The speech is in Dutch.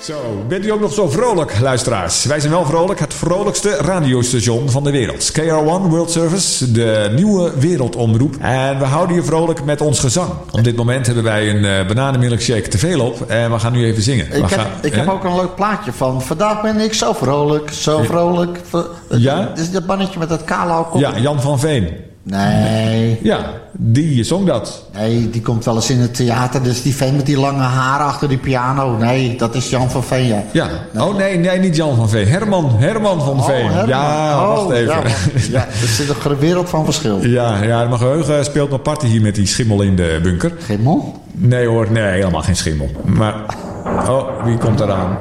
Zo, bent u ook nog zo vrolijk, luisteraars? Wij zijn wel vrolijk, het vrolijkste radiostation van de wereld. KR1 World Service, de nieuwe wereldomroep. En we houden je vrolijk met ons gezang. Op dit moment hebben wij een bananenmilkshake te veel op en we gaan nu even zingen. Ik heb ook een leuk plaatje van. Vandaag ben ik zo vrolijk, zo vrolijk. Ja? Is dat mannetje met dat kale kop? Ja, Jan van Veen. Nee. Ja, die zong dat. Nee, die komt wel eens in het theater. Dus die veen met die lange haren achter die piano. Nee, dat is Jan van Veen, ja. Ja. Nee. Oh nee, niet Jan van Veen. Herman van Veen. Herman. Ja, wacht even. Ja, er zit een wereld van verschil. Ja, mijn geheugen speelt nog party hier met die schimmel in de bunker. Schimmel? Nee hoor, nee, helemaal geen schimmel. Maar, wie komt eraan?